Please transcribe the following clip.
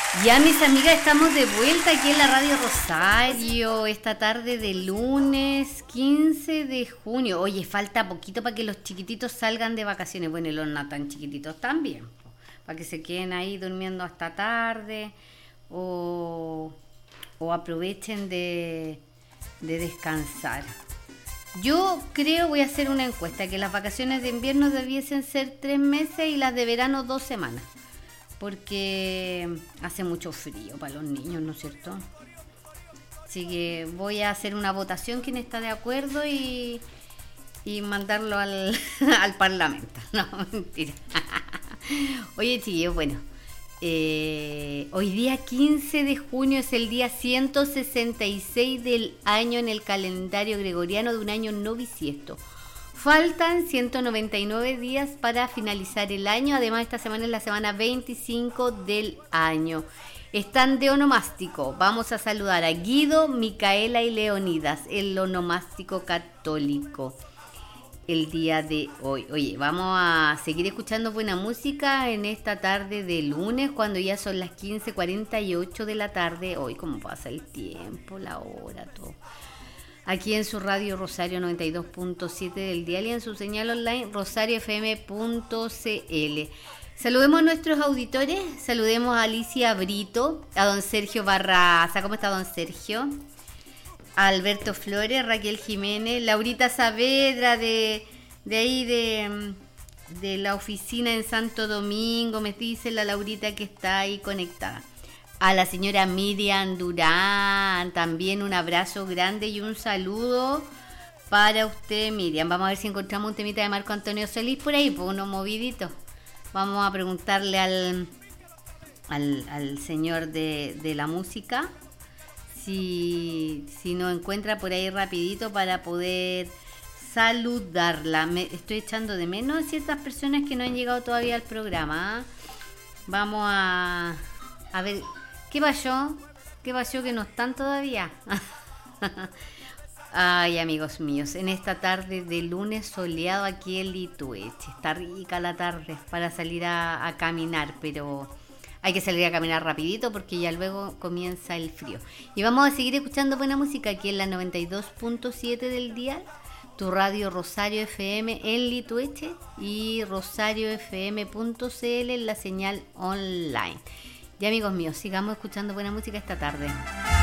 Ya mis amigas, estamos de vuelta aquí en la Radio Rosario esta tarde de lunes 15 de junio. Oye, falta poquito para que los chiquititos salgan de vacaciones. Bueno, y los no tan chiquititos también, para que se queden ahí durmiendo hasta tarde o aprovechen de descansar. Yo creo, voy a hacer una encuesta, que las vacaciones de invierno debiesen ser 3 meses y las de verano 2 semanas. Porque hace mucho frío para los niños, ¿no es cierto? Así que voy a hacer una votación, quién está de acuerdo, y mandarlo al Parlamento. No, mentira. Oye, chiquillos, bueno, hoy día 15 de junio es el día 166 del año en el calendario gregoriano de un año no bisiesto. Faltan 199 días para finalizar el año. Además, esta semana es la semana 25 del año. Están de onomástico. Vamos a saludar a Guido, Micaela y Leonidas, el onomástico católico, el día de hoy. Oye, vamos a seguir escuchando buena música en esta tarde de lunes, cuando ya son las 15:48 de la tarde. Hoy, cómo pasa el tiempo, la hora, todo. Aquí en su radio Rosario 92.7 del dial y en su señal online rosariofm.cl. Saludemos a nuestros auditores. Saludemos a Alicia Brito, a don Sergio Barraza. ¿Cómo está don Sergio? A Alberto Flores, Raquel Jiménez, Laurita Saavedra de ahí de la oficina en Santo Domingo. Me dice la Laurita que está ahí conectada. A la señora Miriam Durán, también un abrazo grande y un saludo para usted, Miriam. Vamos a ver si encontramos un temita de Marco Antonio Solís por ahí, pues uno movidito. Vamos a preguntarle al señor de la música si nos encuentra por ahí rapidito para poder saludarla. Me estoy echando de menos a ciertas personas que no han llegado todavía al programa. Vamos a ver... ¿Qué pasó? ¿Qué pasó que no están todavía? Ay, amigos míos, en esta tarde de lunes soleado aquí en Litueche. Está rica la tarde para salir a caminar, pero hay que salir a caminar rapidito porque ya luego comienza el frío. Y vamos a seguir escuchando buena música aquí en la 92.7 del dial, tu radio Rosario FM en Litueche y rosariofm.cl en la señal online. Y amigos míos, sigamos escuchando buena música esta tarde.